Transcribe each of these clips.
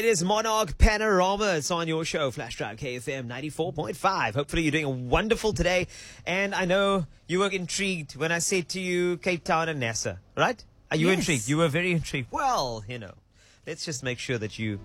is Monarch Panorama. It's on your show, Flash Drive KFM 94.5. Hopefully you're doing wonderful today. And I know you were intrigued when I said to you Cape Town and NASA, right? Are you intrigued? You were very intrigued. Well, let's just make sure that you...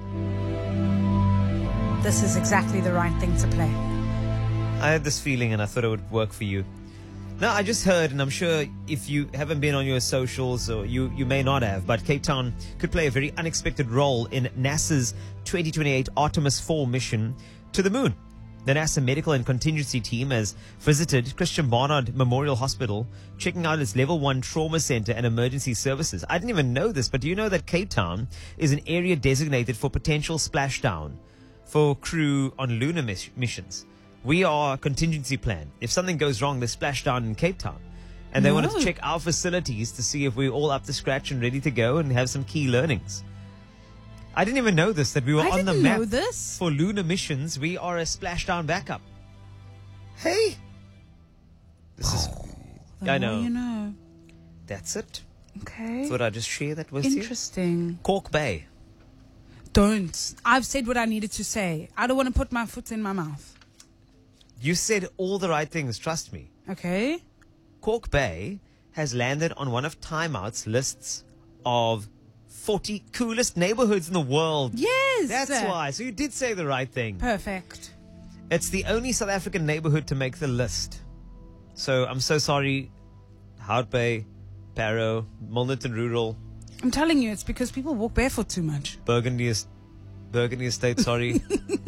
This is exactly the right thing to play. I had this feeling and I thought it would work for you. Now, I just heard, and I'm sure if you haven't been on your socials, or you may not have, but Cape Town could play a very unexpected role in NASA's 2028 Artemis 4 mission to the moon. The NASA medical and contingency team has visited Christian Barnard Memorial Hospital, checking out its level 1 trauma center and emergency services. I didn't even know this, but do you know that Cape Town is an area designated for potential splashdown for crew on lunar missions? We are a contingency plan. If something goes wrong, they splash down in Cape Town. And they wanted to check our facilities to see if we're all up to scratch and ready to go and have some key learnings. I didn't even know this, that we were on the map for lunar missions. We are a splashdown backup. Hey! This is... I know. You know. That's it. Okay. Thought I'd just share that with you. Interesting. Cork Bay. Don't. I've said what I needed to say. I don't want to put my foot in my mouth. You said all the right things, trust me. Okay. Cork Bay has landed on one of Time Out's lists of 40 coolest neighborhoods in the world. Yes. That's why. So you did say the right thing. Perfect. It's the only South African neighborhood to make the list. So I'm so sorry, Hout Bay, Parow, Milnerton Rural. I'm telling you, it's because people walk barefoot too much. Burgundy Estate, sorry.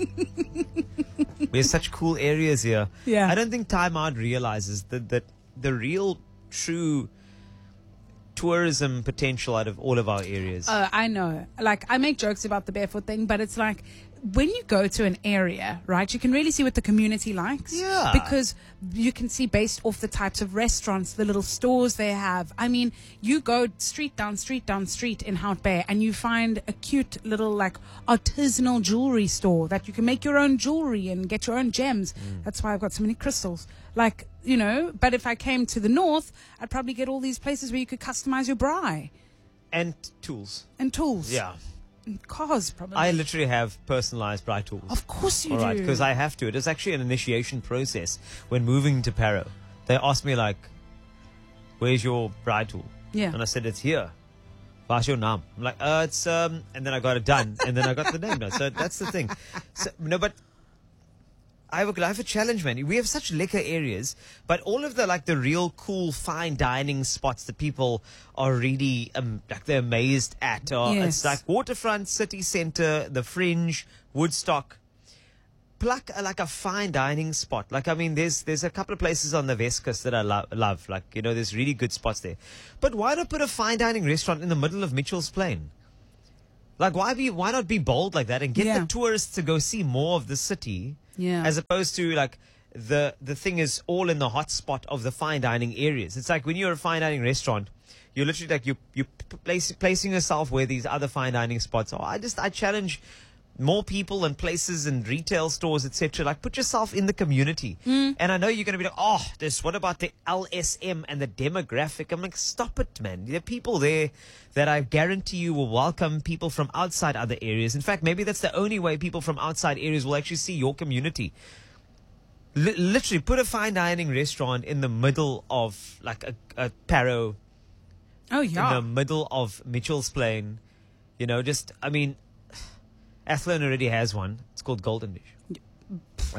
We have such cool areas here. Yeah. I don't think Time Out realizes that the real, true tourism potential out of all of our areas. I know. Like, I make jokes about the barefoot thing, but it's like, when you go to an area, right, you can really see what the community likes. Yeah. Because you can see based off the types of restaurants, the little stores they have. I mean, you go street down street in Hout Bay and you find a cute little, like, artisanal jewelry store that you can make your own jewelry and get your own gems. That's why I've got so many crystals. Like, but if I came to the north, I'd probably get all these places where you could customize your braai. And tools. And tools. Yeah. And cars, probably. I literally have personalized braai tools. Of course you all right, do. because I have to. It is actually an initiation process when moving to Parow. They asked me, like, where's your braai tool? Yeah. And I said, it's here. What's your name? I'm like, it's, and then I got it done. And then I got the name done. So that's the thing. So, no, but I have a challenge, man. We have such liquor areas, but all of the real cool fine dining spots that people are really they're amazed at. It's like Waterfront, City Centre, the Fringe, Woodstock. Pluck a fine dining spot. Like, I mean, there's a couple of places on the West Coast that I love. Like, there's really good spots there. But why not put a fine dining restaurant in the middle of Mitchell's Plain? Like, why not be bold like that and get the tourists to go see more of the city? Yeah. As opposed to, like, the thing is all in the hot spot of the fine dining areas. It's like when you're a fine dining restaurant, you're literally like you placing yourself where these other fine dining spots are. I challenge more people and places and retail stores, etc. Like, put yourself in the community. And I know you're going to be like, what about the LSM and the demographic? I'm like, stop it, man. There are people there that I guarantee you will welcome people from outside other areas. In fact, maybe that's the only way people from outside areas will actually see your community. Literally, put a fine dining restaurant in the middle of, like, a Parow. Oh, yeah. In the middle of Mitchell's Plain. Athlone already has one. It's called Golden Dish.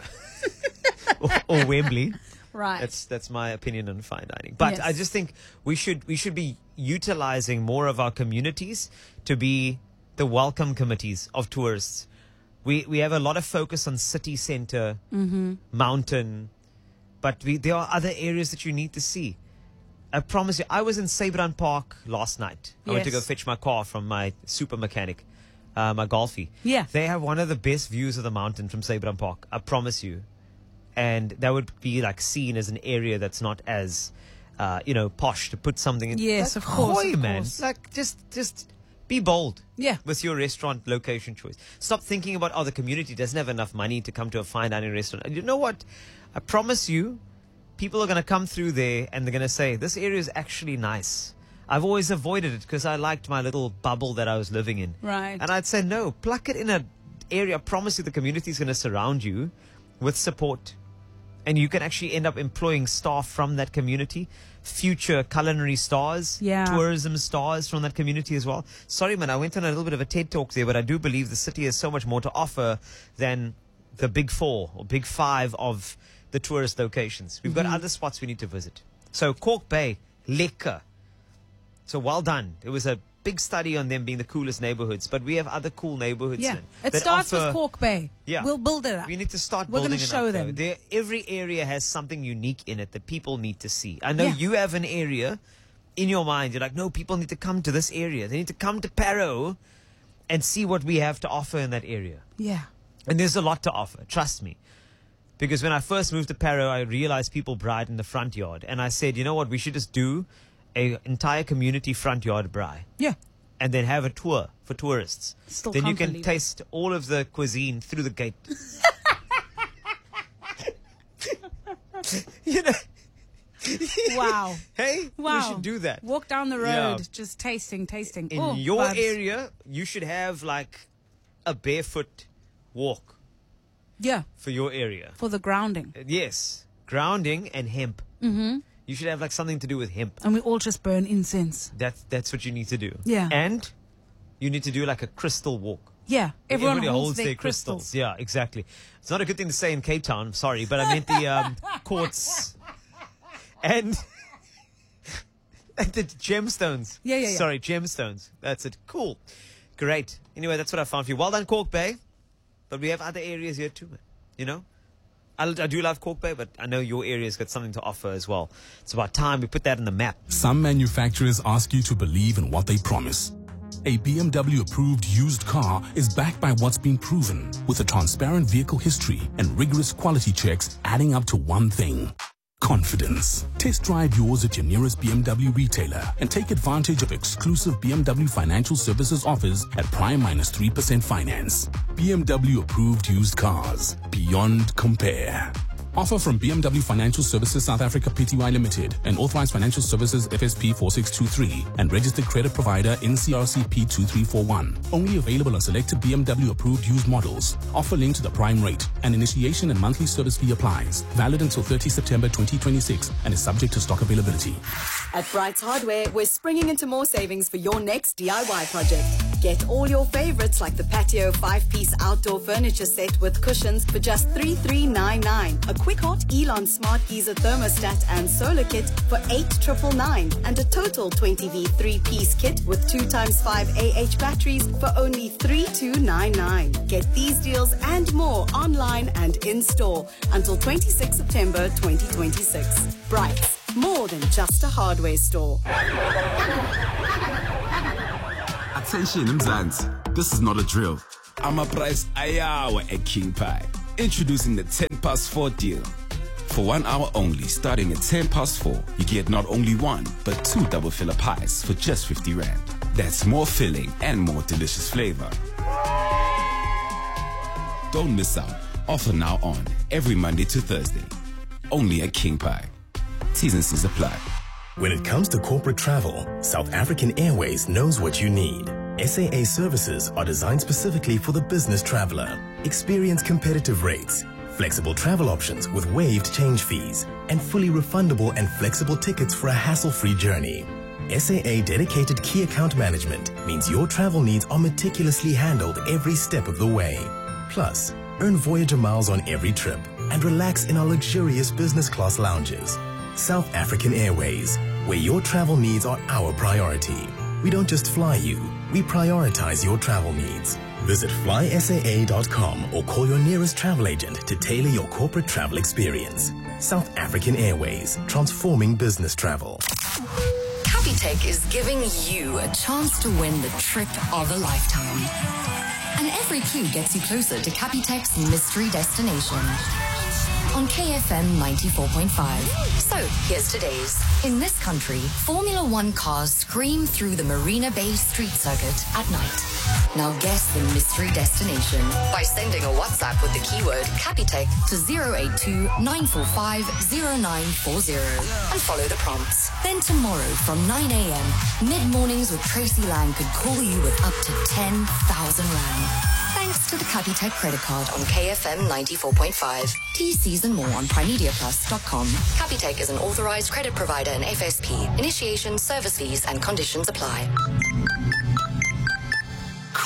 Or Wembley. Right. That's my opinion on fine dining. But I just think we should be utilizing more of our communities to be the welcome committees of tourists. We have a lot of focus on city center, mountain, but there are other areas that you need to see. I promise you, I was in Sabran Park last night. I went to go fetch my car from my super mechanic. My Golfie. Yeah. They have one of the best views of the mountain from Sabran Park. I promise you. And that would be like seen as an area that's not as, posh to put something in. Yes, like, of course. Hoy, man. Like, just be bold. Yeah. With your restaurant location choice. Stop thinking about, the community doesn't have enough money to come to a fine dining restaurant. And you know what? I promise you, people are going to come through there and they're going to say, this area is actually nice. I've always avoided it because I liked my little bubble that I was living in. Right. And I'd say, no, pluck it in an area. I promise you the community is going to surround you with support. And you can actually end up employing staff from that community, future culinary stars, tourism stars from that community as well. Sorry, man, I went on a little bit of a TED talk there, but I do believe the city has so much more to offer than the big 4 or big 5 of the tourist locations. We've got other spots we need to visit. So Cork Bay, lekker. So well done. It was a big study on them being the coolest neighborhoods, but we have other cool neighborhoods. Yeah, then it that starts offer, with Cork Bay. Yeah. We'll build it up. We need to start We're building gonna it show up, them. though. Every area has something unique in it that people need to see. I know Yeah. you have an area in your mind. You're like, no, people need to come to this area. They need to come to Parow and see what we have to offer in that area. Yeah. And there's a lot to offer, trust me. Because when I first moved to Parow, I realized people braai in the front yard. And I said, you know what, we should just do an entire community front yard braai. Yeah. And then have a tour for tourists. Still then you can't can believe it. taste all of the cuisine through the gate. You know? Wow. Hey, Wow. we should do that. Walk down the road, Yeah. just tasting. In Oh, your vibes. area, you should have like a barefoot walk Yeah, for your area. for the grounding. Yes, grounding and hemp. Mm-hmm. You should have like something to do with hemp. And we all just burn incense. That's what you need to do. Yeah. And you need to do like a crystal walk. Yeah, everyone Everybody holds their crystals. Yeah, exactly. It's not a good thing to say in Cape Town. I'm sorry, but I meant the quartz and the gemstones. Yeah. Sorry, gemstones. That's it. Cool. Great. Anyway, that's what I found for you. Well done, Cork Bay. But we have other areas here too, man. You know? I do love Cork Bay, but I know your area's got something to offer as well. It's about time we put that in the map. Some manufacturers ask you to believe in what they promise. A BMW approved used car is backed by what's been proven, with a transparent vehicle history and rigorous quality checks adding up to one thing: confidence. Test drive yours at your nearest BMW retailer and take advantage of exclusive BMW financial services offers at prime -3% finance. BMW approved used cars. Beyond compare. Offer from BMW Financial Services South Africa Pty Limited, an authorized financial services FSP 4623 and registered credit provider NCRCP 2341. Only available on selected BMW approved used models. Offer linked to the prime rate. An initiation and monthly service fee applies. Valid until 30 September 2026 and is subject to stock availability. At Brights Hardware, we're springing into more savings for your next DIY project. Get all your favorites like the patio 5-piece outdoor furniture set with cushions for just $3,399. A quick hot Elon Smart Geyser thermostat and solar kit for $8,999. And a total 20V 3-piece kit with 2x5 AH batteries for only $3,299. Get these deals and more online and in-store until 26 September 2026. Brights. More than just a hardware store. Attention, Mzansi. This is not a drill. I'm a price ayawa at King Pie. Introducing the 10 + 4 deal. For 1 hour only, starting at 10 + 4, you get not only 1, but 2 double filler pies for just 50 Rand. That's more filling and more delicious flavor. Don't miss out. Offer now on every Monday to Thursday. Only at King Pie. T's and C's apply. When it comes to corporate travel, South African Airways knows what you need. SAA services are designed specifically for the business traveler. Experience competitive rates, flexible travel options with waived change fees, and fully refundable and flexible tickets for a hassle-free journey. SAA dedicated key account management means your travel needs are meticulously handled every step of the way. Plus, earn Voyager miles on every trip and relax in our luxurious business class lounges. South African Airways, where your travel needs are our priority. We don't just fly you, we prioritize your travel needs. Visit flysaa.com or call your nearest travel agent to tailor your corporate travel experience. South African Airways, transforming business travel. Capitec is giving you a chance to win the trip of a lifetime. And every clue gets you closer to Capitec's mystery destination. On on KFM 94.5. So, here's today's. In this country, Formula One cars scream through the Marina Bay Street Circuit at night. Now guess the mystery destination by sending a WhatsApp with the keyword Capitec to 082-945-0940 and follow the prompts. Then tomorrow from 9 a.m., Mid-Mornings with Tracy Lang could call you with up to 10,000 Rand. Thanks to the Capitec credit card on KFM 94.5. TCs and more on primediaplus.com. Capitec is an authorized credit provider and FSP. Initiation, service fees and conditions apply.